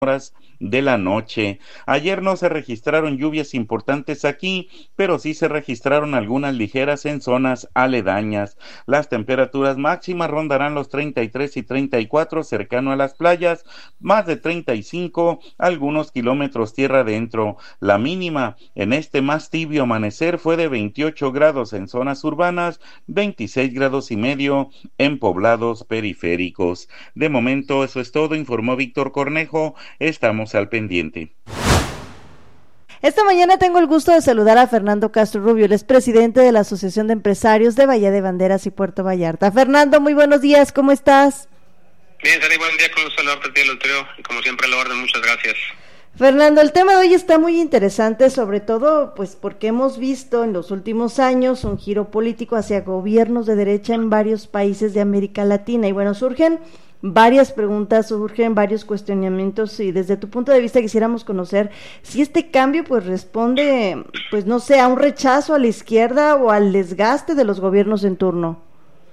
horas de la noche. Ayer no se registraron lluvias importantes aquí, pero sí se registraron algunas ligeras en zonas aledañas. Las temperaturas máximas rondarán los 33 y 34 cercano a las playas, más de 35 algunos kilómetros tierra adentro. La mínima en este más tibio amanecer fue de 28 grados en zonas urbanas, 26 grados y medio en poblados periféricos. De momento eso es todo, informó Víctor Cornejo. Estamos al pendiente. Esta mañana tengo el gusto de saludar a Fernando Castro Rubio, él es presidente de la Asociación de Empresarios de Bahía de Banderas y Puerto Vallarta. Fernando, muy buenos días, ¿cómo estás? Bien, Sari, buen día, con un saludo a ti, Lutero, y como siempre a la orden, muchas gracias. Fernando, el tema de hoy está muy interesante, sobre todo pues porque hemos visto en los últimos años un giro político hacia gobiernos de derecha en varios países de América Latina, y bueno, surgen varias preguntas, surgen varios cuestionamientos, y desde tu punto de vista quisiéramos conocer si este cambio pues responde, pues no sé, a un rechazo a la izquierda o al desgaste de los gobiernos en turno.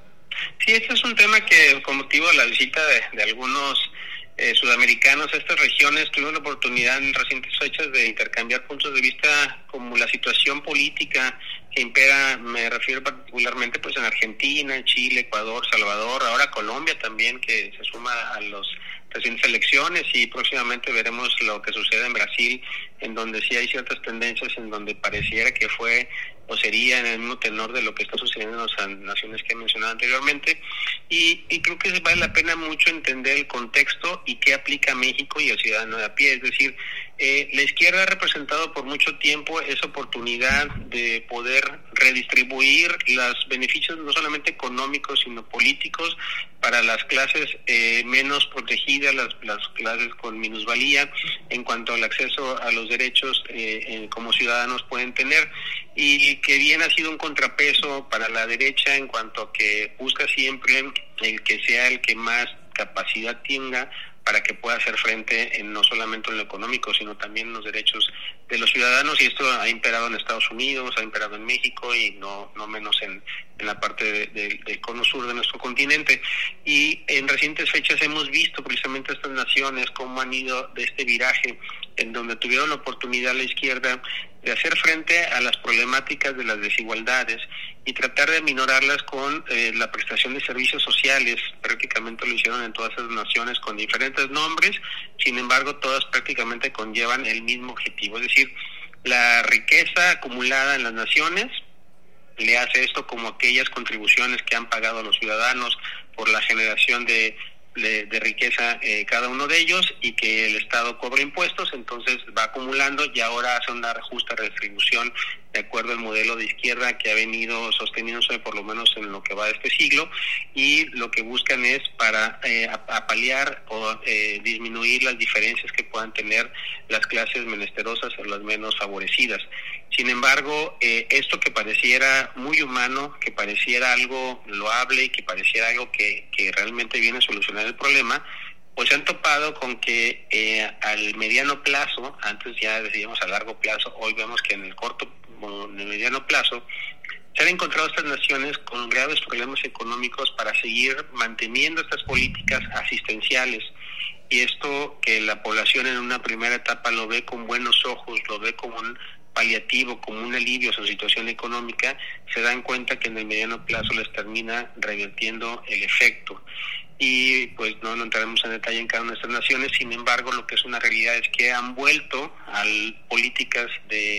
Sí, este es un tema que con motivo de la visita de algunos sudamericanos a estas regiones tuvimos la oportunidad en recientes fechas de intercambiar puntos de vista, como la situación política que impera, me refiero particularmente pues en Argentina, Chile, Ecuador, Salvador, ahora Colombia también, que se suma a los recientes elecciones, y próximamente veremos lo que sucede en Brasil, en donde sí hay ciertas tendencias en donde pareciera que fue o sería en el mismo tenor de lo que está sucediendo en las naciones que he mencionado anteriormente, y creo que vale la pena mucho entender el contexto y qué aplica a México y al ciudadano de a pie. Es decir, la izquierda ha representado por mucho tiempo esa oportunidad de poder redistribuir los beneficios no solamente económicos sino políticos para las clases menos protegidas, las clases con minusvalía en cuanto al acceso a los derechos como ciudadanos pueden tener, y que bien ha sido un contrapeso para la derecha en cuanto a que busca siempre el que sea el que más capacidad tenga para que pueda hacer frente no solamente en lo económico, sino también en los derechos de los ciudadanos, y esto ha imperado en Estados Unidos, ha imperado en México y no menos en la parte del cono sur de nuestro continente. Y en recientes fechas hemos visto precisamente estas naciones cómo han ido de este viraje, en donde tuvieron la oportunidad la izquierda de hacer frente a las problemáticas de las desigualdades y tratar de minorarlas con la prestación de servicios sociales. Prácticamente lo hicieron en todas esas naciones con diferentes nombres, sin embargo todas prácticamente conllevan el mismo objetivo, es decir, la riqueza acumulada en las naciones le hace esto como aquellas contribuciones que han pagado los ciudadanos por la generación de riqueza cada uno de ellos, y que el Estado cobra impuestos, entonces va acumulando y ahora hace una justa redistribución de acuerdo al modelo de izquierda que ha venido sosteniéndose por lo menos en lo que va de este siglo, y lo que buscan es para paliar o disminuir las diferencias que puedan tener las clases menesterosas o las menos favorecidas. Sin embargo, esto que pareciera muy humano, que pareciera algo loable y que pareciera algo que realmente viene a solucionar el problema, pues se han topado con que al mediano plazo, antes ya decíamos a largo plazo, hoy vemos que en el corto o en el mediano plazo se han encontrado estas naciones con graves problemas económicos para seguir manteniendo estas políticas asistenciales. Y esto que la población en una primera etapa lo ve con buenos ojos, lo ve como un paliativo, como un alivio a su situación económica, se dan cuenta que en el mediano plazo les termina revirtiendo el efecto. Y pues no entraremos en detalle en cada una de estas naciones, sin embargo lo que es una realidad es que han vuelto a políticas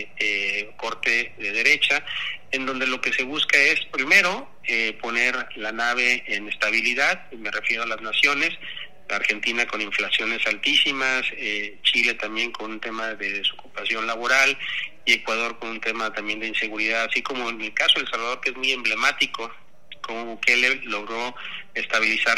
de corte de derecha, en donde lo que se busca es primero poner la nave en estabilidad, me refiero a las naciones, Argentina con inflaciones altísimas, Chile también con un tema de desocupación laboral, y Ecuador con un tema también de inseguridad, así como en el caso de El Salvador, que es muy emblemático, como Bukele logró estabilizar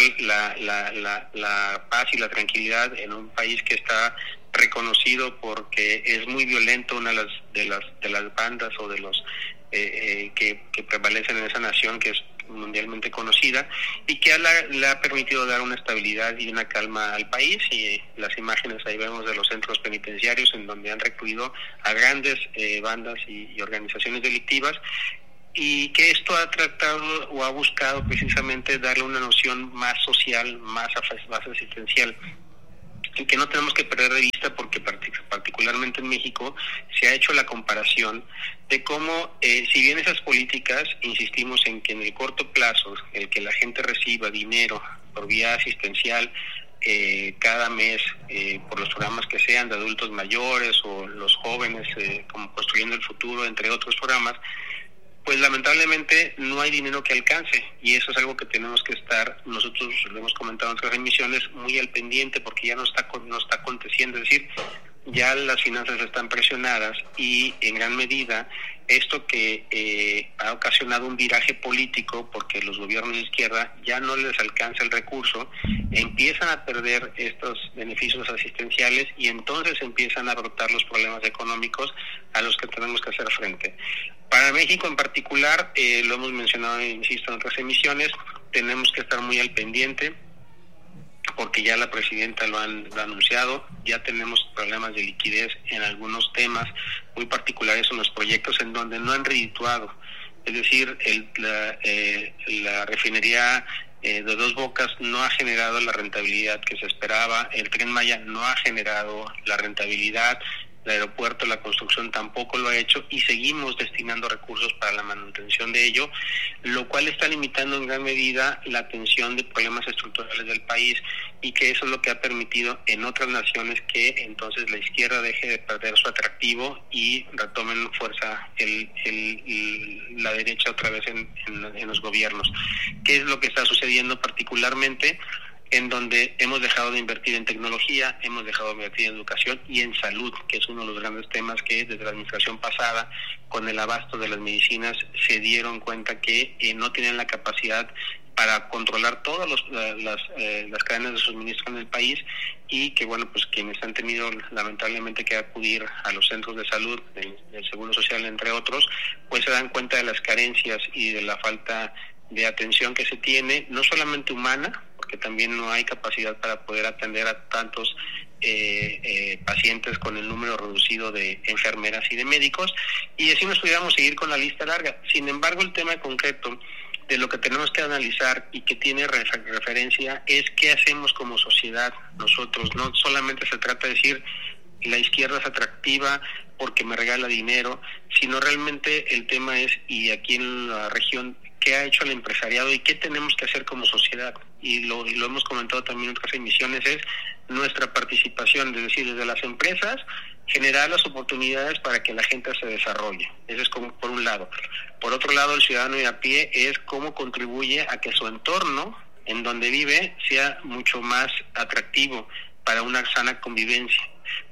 la paz y la tranquilidad en un país que está reconocido porque es muy violento, una de las bandas o de los que prevalecen en esa nación, que es mundialmente conocida, y que le ha permitido dar una estabilidad y una calma al país. Y las imágenes ahí vemos de los centros penitenciarios en donde han recluido a grandes bandas y organizaciones delictivas, y que esto ha tratado o ha buscado precisamente darle una noción más social, más asistencial. y que no tenemos que perder de vista, porque particularmente en México se ha hecho la comparación de cómo, si bien esas políticas, insistimos en que en el corto plazo, el que la gente reciba dinero por vía asistencial cada mes, por los programas que sean de adultos mayores o los jóvenes, como Construyendo el Futuro, entre otros programas, pues lamentablemente no hay dinero que alcance, y eso es algo que tenemos que estar, nosotros lo hemos comentado en otras emisiones, muy al pendiente, porque ya no está aconteciendo. Es decir, ya las finanzas están presionadas, y en gran medida esto que ha ocasionado un viraje político, porque los gobiernos de izquierda ya no les alcanza el recurso, empiezan a perder estos beneficios asistenciales, y entonces empiezan a brotar los problemas económicos a los que tenemos que hacer frente. Para México en particular, lo hemos mencionado, insisto, en otras emisiones, tenemos que estar muy al pendiente, porque ya la presidenta lo ha anunciado, ya tenemos problemas de liquidez en algunos temas muy particulares en los proyectos en donde no han redituado. Es decir, la refinería de Dos Bocas no ha generado la rentabilidad que se esperaba, el Tren Maya no ha generado la rentabilidad, el aeropuerto, la construcción tampoco lo ha hecho, y seguimos destinando recursos para la manutención de ello, lo cual está limitando en gran medida la atención de problemas estructurales del país, y que eso es lo que ha permitido en otras naciones que entonces la izquierda deje de perder su atractivo y retomen fuerza la derecha otra vez en los gobiernos. ¿Qué es lo que está sucediendo particularmente? En donde hemos dejado de invertir en tecnología, hemos dejado de invertir en educación y en salud, que es uno de los grandes temas que desde la administración pasada, con el abasto de las medicinas, se dieron cuenta que no tenían la capacidad para controlar todas las cadenas de suministro en el país, y que bueno, pues quienes han tenido lamentablemente que acudir a los centros de salud del Seguro Social, entre otros, pues se dan cuenta de las carencias y de la falta de atención que se tiene, no solamente humana, porque también no hay capacidad para poder atender a tantos pacientes con el número reducido de enfermeras y de médicos, y así nos pudiéramos seguir con la lista larga. Sin embargo, el tema concreto de lo que tenemos que analizar y que tiene referencia es qué hacemos como sociedad nosotros. No solamente se trata de decir la izquierda es atractiva porque me regala dinero, sino realmente el tema es, y aquí en la región, qué ha hecho el empresariado y qué tenemos que hacer como sociedad. Y lo hemos comentado también en otras emisiones, es nuestra participación, es decir, desde las empresas, generar las oportunidades para que la gente se desarrolle. Eso es como por un lado. Por otro lado, el ciudadano de a pie es cómo contribuye a que su entorno, en donde vive, sea mucho más atractivo para una sana convivencia.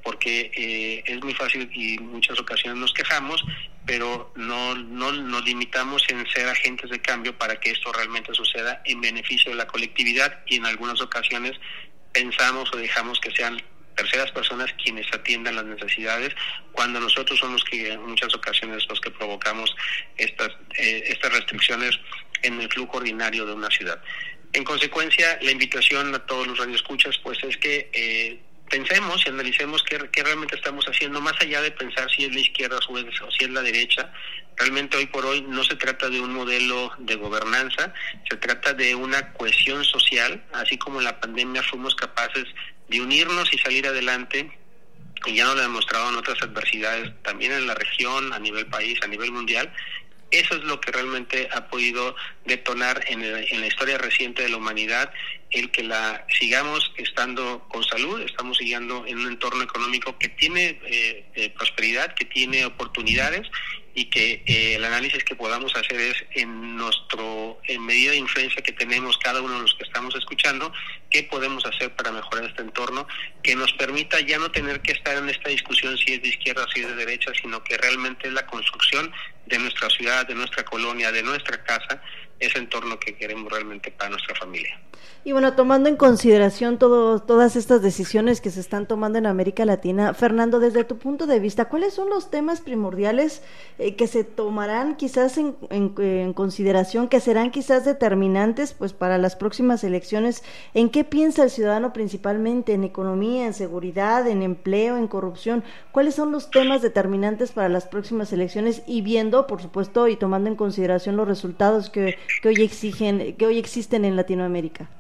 Porque es muy fácil, y en muchas ocasiones nos quejamos, pero no nos limitamos en ser agentes de cambio para que esto realmente suceda en beneficio de la colectividad, y en algunas ocasiones pensamos o dejamos que sean terceras personas quienes atiendan las necesidades, cuando nosotros somos que en muchas ocasiones los que provocamos estas restricciones en el flujo ordinario de una ciudad. En consecuencia, la invitación a todos los radioescuchas pues es que pensemos y analicemos qué realmente estamos haciendo, más allá de pensar si es la izquierda o si es la derecha. Realmente hoy por hoy no se trata de un modelo de gobernanza, se trata de una cohesión social, así como en la pandemia fuimos capaces de unirnos y salir adelante, y ya nos lo ha demostrado en otras adversidades, también en la región, a nivel país, a nivel mundial. Eso es lo que realmente ha podido detonar en la historia reciente de la humanidad, el que la sigamos estando con salud, estamos siguiendo en un entorno económico que tiene prosperidad, que tiene oportunidades, y que el análisis que podamos hacer es en medida de influencia que tenemos cada uno de los que estamos escuchando, qué podemos hacer para mejorar este entorno que nos permita ya no tener que estar en esta discusión si es de izquierda o si es de derecha, sino que realmente es la construcción de nuestra ciudad, de nuestra colonia, de nuestra casa, ese entorno que queremos realmente para nuestra familia. Y bueno, tomando en consideración todas estas decisiones que se están tomando en América Latina, Fernando, desde tu punto de vista, ¿cuáles son los temas primordiales que se tomarán quizás en consideración, que serán quizás determinantes pues para las próximas elecciones? ¿En qué piensa el ciudadano principalmente? ¿En economía, en seguridad, en empleo, en corrupción? ¿Cuáles son los temas determinantes para las próximas elecciones? Y viendo, por supuesto, y tomando en consideración los resultados que hoy existen en Latinoamérica.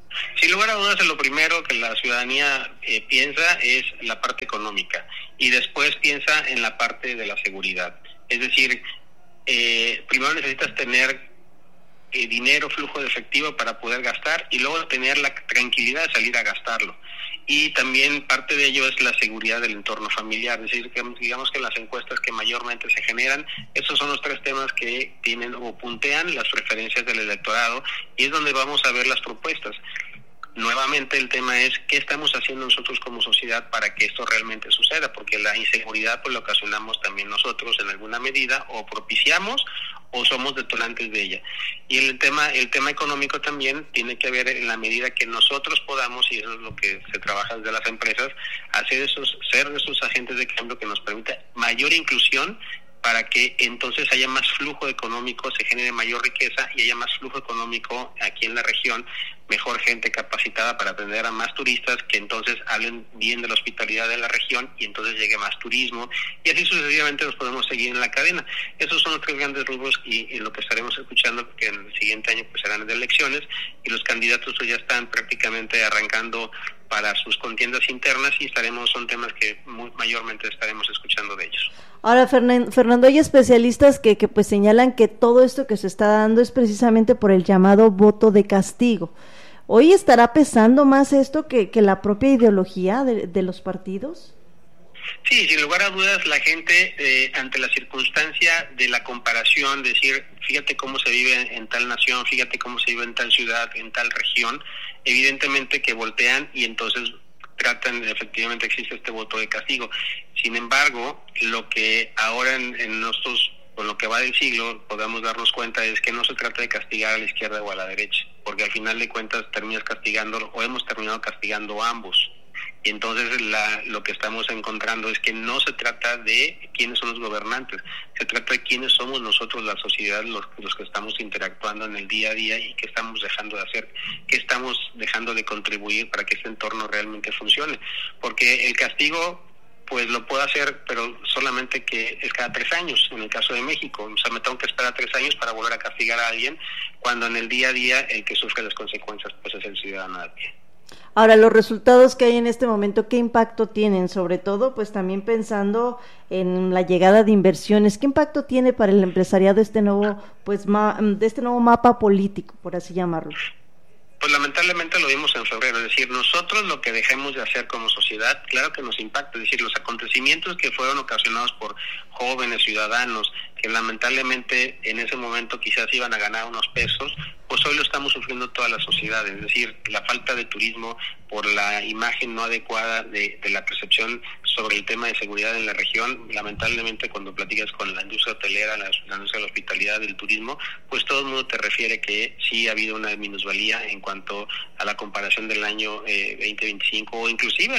Sin lugar a dudas, lo primero que la ciudadanía piensa es la parte económica y después piensa en la parte de la seguridad. Es decir, primero necesitas tener dinero, flujo de efectivo para poder gastar y luego tener la tranquilidad de salir a gastarlo. Y también parte de ello es la seguridad del entorno familiar, es decir, que digamos que las encuestas que mayormente se generan, esos son los tres temas que tienen o puntean las preferencias del electorado y es donde vamos a ver las propuestas. Nuevamente el tema es qué estamos haciendo nosotros como sociedad para que esto realmente suceda, porque la inseguridad pues la ocasionamos también nosotros en alguna medida, o propiciamos o somos detonantes de ella. Y el tema económico también tiene que ver en la medida que nosotros podamos, y eso es lo que se trabaja desde las empresas, ser esos agentes de cambio que nos permita mayor inclusión para que entonces haya más flujo económico, se genere mayor riqueza y haya más flujo económico aquí en la región, mejor gente capacitada para atender a más turistas que entonces hablen bien de la hospitalidad de la región y entonces llegue más turismo y así sucesivamente nos podemos seguir en la cadena. Esos son los tres grandes rubros y lo que estaremos escuchando, que en el siguiente año pues serán de elecciones y los candidatos pues ya están prácticamente arrancando para sus contiendas internas y son temas que mayormente estaremos escuchando de ellos. Ahora, Fernando, hay especialistas que pues señalan que todo esto que se está dando es precisamente por el llamado voto de castigo. ¿Hoy estará pesando más esto que la propia ideología de los partidos? Sí, sin lugar a dudas, la gente ante la circunstancia de la comparación, decir, fíjate cómo se vive en tal nación, fíjate cómo se vive en tal ciudad, en tal región, evidentemente que voltean y entonces efectivamente existe este voto de castigo. Sin embargo, lo que ahora en nosotros, con lo que va del siglo, podamos darnos cuenta es que no se trata de castigar a la izquierda o a la derecha, porque al final de cuentas terminas castigando o hemos terminado castigando a ambos. Y entonces lo que estamos encontrando es que no se trata de quiénes son los gobernantes, se trata de quiénes somos nosotros, la sociedad, los que estamos interactuando en el día a día y qué estamos dejando de hacer, qué estamos dejando de contribuir para que este entorno realmente funcione. Porque el castigo pues lo puedo hacer, pero solamente que es cada 3 años, en el caso de México. O sea, me tengo que esperar 3 años para volver a castigar a alguien, cuando en el día a día el que sufre las consecuencias pues es el ciudadano de a pie. Ahora, los resultados que hay en este momento, ¿qué impacto tienen? Sobre todo, pues también pensando en la llegada de inversiones, ¿qué impacto tiene para el empresariado este nuevo mapa político, por así llamarlo? Pues lamentablemente lo vimos en febrero, es decir, nosotros lo que dejemos de hacer como sociedad, claro que nos impacta, es decir, los acontecimientos que fueron ocasionados por jóvenes ciudadanos, que lamentablemente en ese momento quizás iban a ganar unos pesos, pues hoy lo estamos sufriendo toda la sociedad, es decir, la falta de turismo por la imagen no adecuada de la percepción sobre el tema de seguridad en la región. Lamentablemente cuando platicas con la industria hotelera, la industria de la hospitalidad, del turismo, pues todo el mundo te refiere que sí ha habido una minusvalía en cuanto a la comparación del año 2025 o inclusive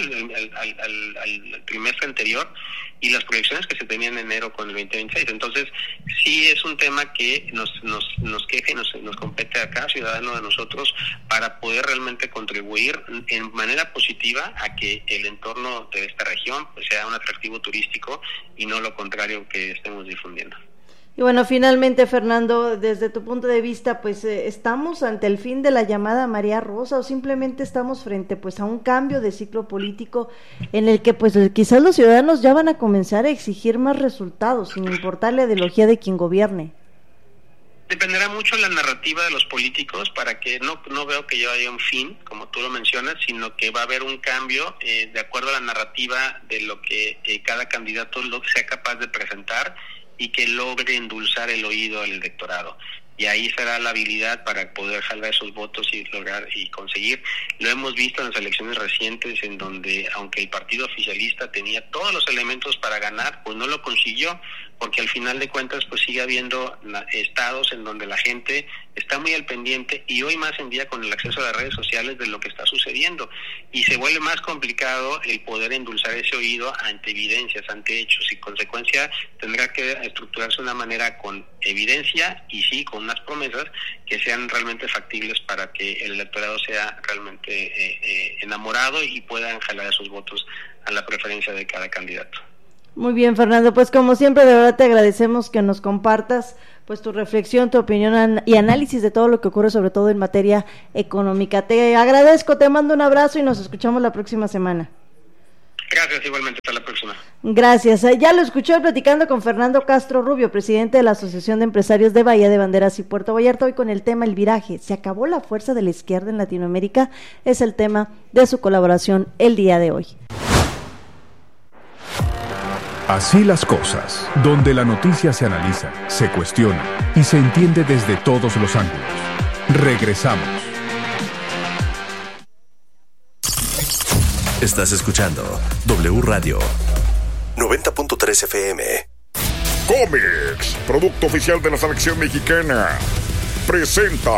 al trimestre anterior y las proyecciones que se tenían en enero con el 2026. Entonces sí es un tema que nos queja y nos compete a cada ciudadano de nosotros para poder realmente contribuir en manera positiva a que el entorno de esta región pues sea un atractivo turístico y no lo contrario que estemos difundiendo. Y bueno, finalmente, Fernando, desde tu punto de vista, pues ¿estamos ante el fin de la llamada Marea Rosa o simplemente estamos frente pues a un cambio de ciclo político en el que pues quizás los ciudadanos ya van a comenzar a exigir más resultados sin importar la ideología de quien gobierne? Dependerá mucho la narrativa de los políticos para que no veo que ya haya un fin, como tú lo mencionas, sino que va a haber un cambio de acuerdo a la narrativa de lo que cada candidato sea capaz de presentar y que logre endulzar el oído al electorado. Y ahí será la habilidad para poder jalar esos votos y lograr y conseguir. Lo hemos visto en las elecciones recientes en donde, aunque el partido oficialista tenía todos los elementos para ganar, pues no lo consiguió, porque al final de cuentas pues sigue habiendo estados en donde la gente está muy al pendiente y hoy más en día con el acceso a las redes sociales de lo que está sucediendo y se vuelve más complicado el poder endulzar ese oído ante evidencias, ante hechos y consecuencia tendrá que estructurarse de una manera con evidencia y sí con unas promesas que sean realmente factibles para que el electorado sea realmente enamorado y puedan jalar esos votos a la preferencia de cada candidato. Muy bien, Fernando, pues como siempre de verdad te agradecemos que nos compartas pues tu reflexión, tu opinión y análisis de todo lo que ocurre, sobre todo en materia económica. Te agradezco, te mando un abrazo y nos escuchamos la próxima semana. Gracias, igualmente, hasta la próxima. Gracias. Ya lo escuchó platicando con Fernando Castro Rubio, presidente de la Asociación de Empresarios de Bahía de Banderas y Puerto Vallarta, hoy con el tema El Viraje. ¿Se acabó la fuerza de la izquierda en Latinoamérica? Es el tema de su colaboración el día de hoy. Así las cosas, donde la noticia se analiza, se cuestiona y se entiende desde todos los ángulos. Regresamos. Estás escuchando W Radio 90.3 FM. Comex, producto oficial de la selección mexicana, presenta.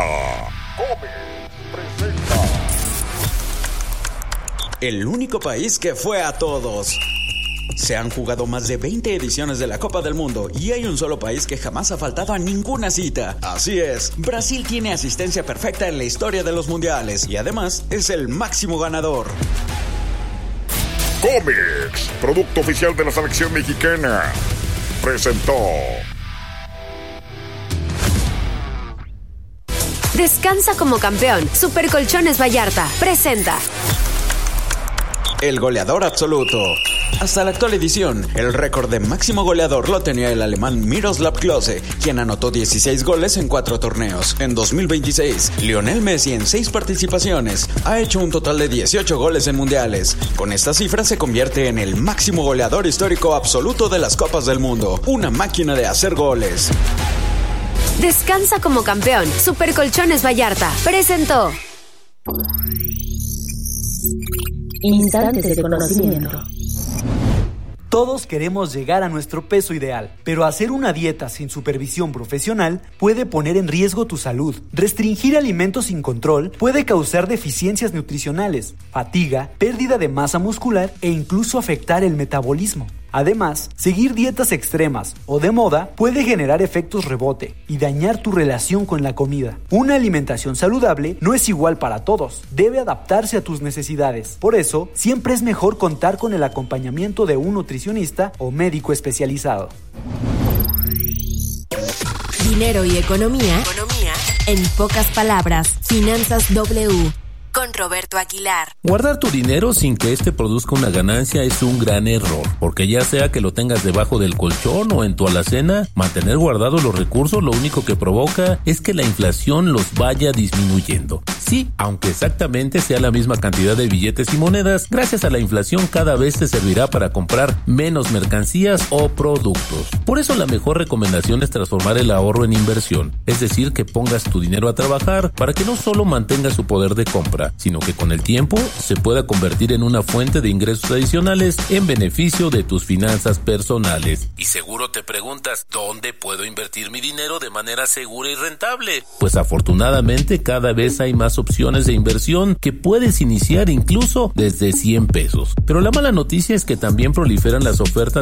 El único país que fue a todos. Se han jugado más de 20 ediciones de la Copa del Mundo y hay un solo país que jamás ha faltado a ninguna cita. Así es, Brasil tiene asistencia perfecta en la historia de los mundiales y además es el máximo ganador. Comex, producto oficial de la selección mexicana, presentó. Descansa como campeón. Super Colchones Vallarta presenta El goleador absoluto. Hasta la actual edición, el récord de máximo goleador lo tenía el alemán Miroslav Klose, quien anotó 16 goles en 4 torneos. En 2026, Lionel Messi en 6 participaciones ha hecho un total de 18 goles en mundiales. Con esta cifra se convierte en el máximo goleador histórico absoluto de las Copas del Mundo. Una máquina de hacer goles. Descansa como campeón. Super Colchones Vallarta presentó Instantes de conocimiento. Todos queremos llegar a nuestro peso ideal, pero hacer una dieta sin supervisión profesional puede poner en riesgo tu salud. Restringir alimentos sin control puede causar deficiencias nutricionales, fatiga, pérdida de masa muscular e incluso afectar el metabolismo. Además, seguir dietas extremas o de moda puede generar efectos rebote y dañar tu relación con la comida. Una alimentación saludable no es igual para todos, debe adaptarse a tus necesidades. Por eso, siempre es mejor contar con el acompañamiento de un nutricionista o médico especializado. Dinero y economía en pocas palabras. Finanzas W. Con Roberto Aguilar. Guardar tu dinero sin que este produzca una ganancia es un gran error, porque ya sea que lo tengas debajo del colchón o en tu alacena, mantener guardados los recursos lo único que provoca es que la inflación los vaya disminuyendo. Sí, aunque exactamente sea la misma cantidad de billetes y monedas, gracias a la inflación cada vez te servirá para comprar menos mercancías o productos. Por eso la mejor recomendación es transformar el ahorro en inversión, es decir, que pongas tu dinero a trabajar para que no solo mantenga su poder de compra, sino que con el tiempo se pueda convertir en una fuente de ingresos adicionales en beneficio de tus finanzas personales. Y seguro te preguntas, ¿dónde puedo invertir mi dinero de manera segura y rentable? Pues afortunadamente cada vez hay más opciones de inversión que puedes iniciar incluso desde 100 pesos. Pero la mala noticia es que también proliferan las ofertas